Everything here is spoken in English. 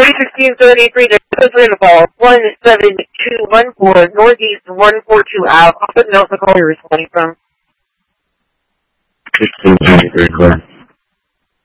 3016-33, there's a call, 17214, Northeast 142 Ave. I'll put note the call you're responding from. 16-33, clear.